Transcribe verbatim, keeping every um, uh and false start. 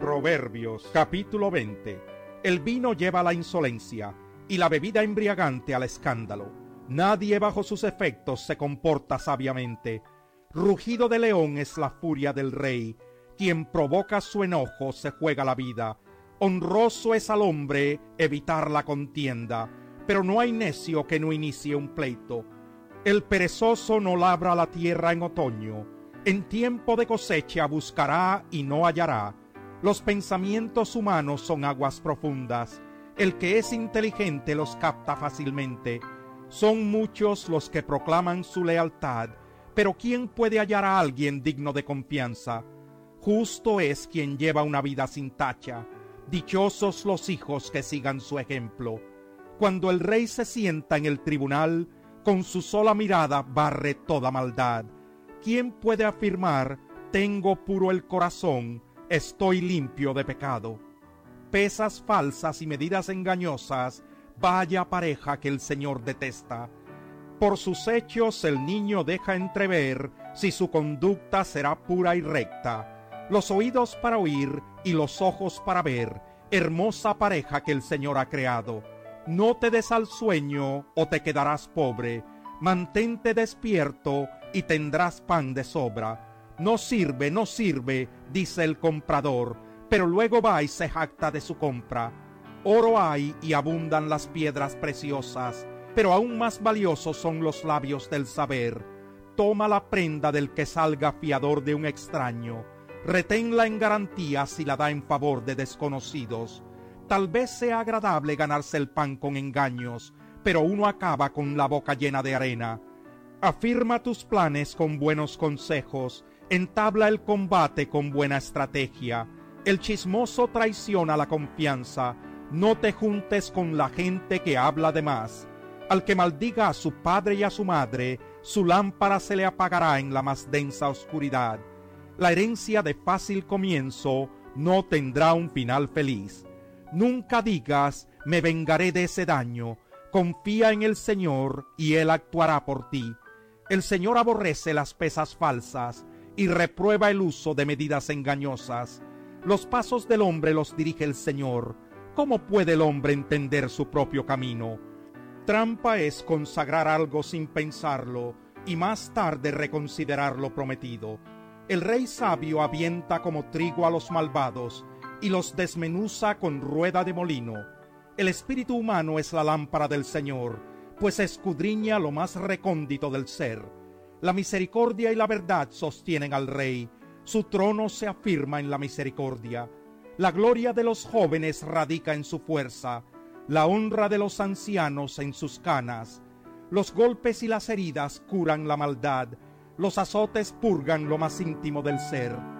Proverbios capítulo veinte. El vino lleva a la insolencia, y la bebida embriagante al escándalo. Nadie bajo sus efectos se comporta sabiamente. Rugido de león es la furia del rey. Quien provoca su enojo se juega la vida. Honroso es al hombre evitar la contienda, pero no hay necio que no inicie un pleito. El perezoso no labra la tierra en otoño. En tiempo de cosecha buscará y no hallará. Los pensamientos humanos son aguas profundas. El que es inteligente los capta fácilmente. Son muchos los que proclaman su lealtad, pero ¿quién puede hallar a alguien digno de confianza? Justo es quien lleva una vida sin tacha. Dichosos los hijos que sigan su ejemplo. Cuando el rey se sienta en el tribunal, con su sola mirada barre toda maldad. ¿Quién puede afirmar, tengo puro el corazón, estoy limpio de pecado? Pesas falsas y medidas engañosas, vaya pareja que el Señor detesta. Por sus hechos el niño deja entrever si su conducta será pura y recta. Los oídos para oír y los ojos para ver, hermosa pareja que el Señor ha creado. No te des al sueño o te quedarás pobre. Mantente despierto y tendrás pan de sobra. No sirve, no sirve, dice el comprador, pero luego va y se jacta de su compra. Oro hay y abundan las piedras preciosas, pero aún más valiosos son los labios del saber. Toma la prenda del que salga fiador de un extraño. Reténla en garantía si la da en favor de desconocidos. Tal vez sea agradable ganarse el pan con engaños, pero uno acaba con la boca llena de arena. Afirma tus planes con buenos consejos, entabla el combate con buena estrategia. El chismoso traiciona la confianza, no te juntes con la gente que habla de más. Al que maldiga a su padre y a su madre, su lámpara se le apagará en la más densa oscuridad. La herencia de fácil comienzo no tendrá un final feliz. Nunca digas, me vengaré de ese daño. Confía en el Señor y Él actuará por ti. El Señor aborrece las pesas falsas y reprueba el uso de medidas engañosas. Los pasos del hombre los dirige el Señor. ¿Cómo puede el hombre entender su propio camino? Trampa es consagrar algo sin pensarlo y más tarde reconsiderar lo prometido. El rey sabio avienta como trigo a los malvados y los desmenuza con rueda de molino. El espíritu humano es la lámpara del Señor, pues escudriña lo más recóndito del ser. La misericordia y la verdad sostienen al rey, su trono se afirma en la misericordia. La gloria de los jóvenes radica en su fuerza, la honra de los ancianos en sus canas. Los golpes y las heridas curan la maldad, los azotes purgan lo más íntimo del ser.